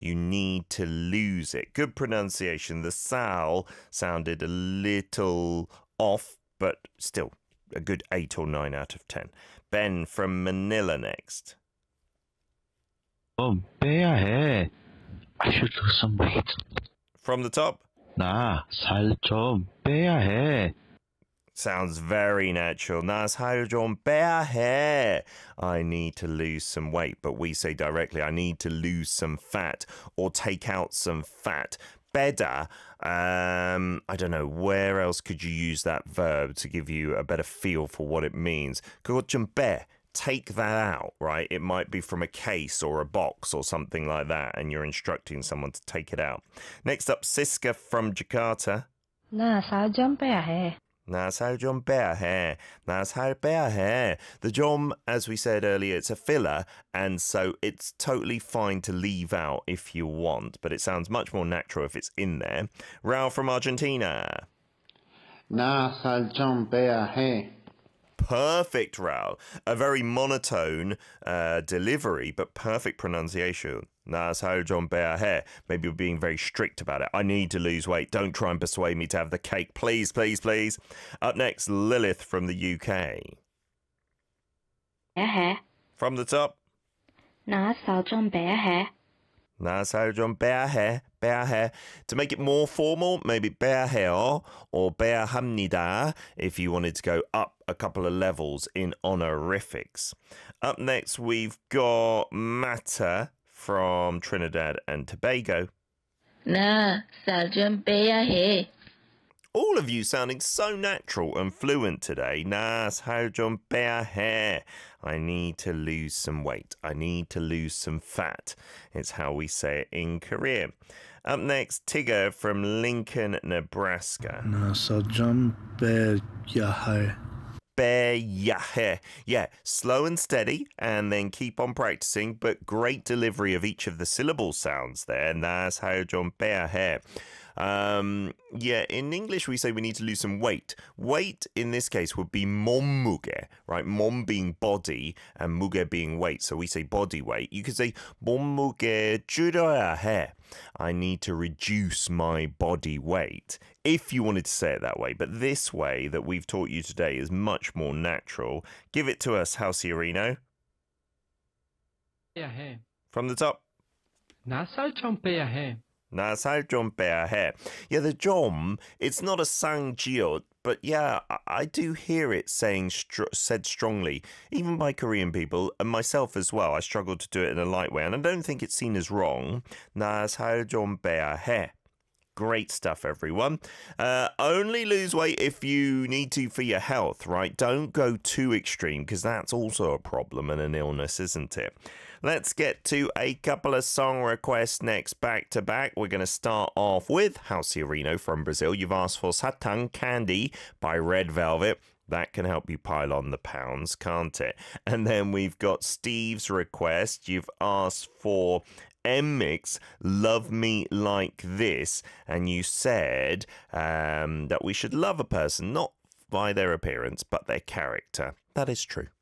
You need to lose it. Good pronunciation. The sal sounded a little off, but still a good 8 or 9 out of 10. Ben from Manila next. 빼야 해. I should lose some weight. From the top. 나 살 좀 빼야 해. Sounds very natural. 나 살 좀 빼야 해. I need to lose some weight, but we say directly, I need to lose some fat or take out some fat. Better, I don't know, where else could you use that verb to give you a better feel for what it means? 그것 좀 빼. Take that out, right? It might be from a case or a box or something like that, and you're instructing someone to take it out. Next up, Siska from Jakarta. 나 살 좀 빼야 해. 나 살 좀 빼야 해. 나 살 빼야 해. The 좀, as we said earlier, it's a filler, and so it's totally fine to leave out if you want, but it sounds much more natural if it's in there. Raul from Argentina. 나 살 좀 빼야 해. Perfect, Raul. A very monotone delivery, but perfect pronunciation. 나 살 좀 빼야 해. Maybe you're being very strict about it. I need to lose weight. Don't try and persuade me to have the cake. Please, please, please. Up next, Lilith from the UK. 빼야 해. From the top. 나 살 좀 빼야 해. 나 살 좀 빼야 해. 빼야 해. To make it more formal, maybe 빼야 해요 or 빼야 합니다 if you wanted to go up a couple of levels in honorifics. Up next, we've got Mata from Trinidad and Tobago. 나 살 좀 빼야 해. All of you sounding so natural and fluent today. 나 살 좀 빼야 해. I need to lose some weight. I need to lose some fat. It's how we say it in Korean. Up next, Tigger from Lincoln, Nebraska. 나 살 좀 빼야 해. 빼야 해. Yeah, slow and steady, and then keep on practicing, but great delivery of each of the syllable sounds there. 나 살 좀 빼야 해. Yeah, in English we say we need to lose some weight. Weight in this case would be 몸무게, right? 몸 being body and 무게 being weight. So we say body weight. You could say 몸무게 줄여야 해. I need to reduce my body weight. If you wanted to say it that way, but this way that we've taught you today is much more natural. Give it to us, Halciarino. 빼야 해. From the top. 나 살 좀 빼야 해. 나 살 좀 빼야 해. Yeah, the 좀, it's not a 상지ot, but yeah, I do hear it said strongly, even by Korean people, and myself as well. I struggle to do it in a light way, and I don't think it's seen as wrong. 나 살 좀 빼야 해. Great stuff, everyone. Only lose weight if you need to for your health, right? Don't go too extreme, because that's also a problem and an illness, isn't it? Let's get to a couple of song requests next, back to back. We're going to start off with Halciarino from Brazil. You've asked for Satang Candy by Red Velvet. That can help you pile on the pounds, can't it? And then we've got Steve's request. You've asked for M-Mix, Love Me Like This, and you said that we should love a person not by their appearance but their character. That is true.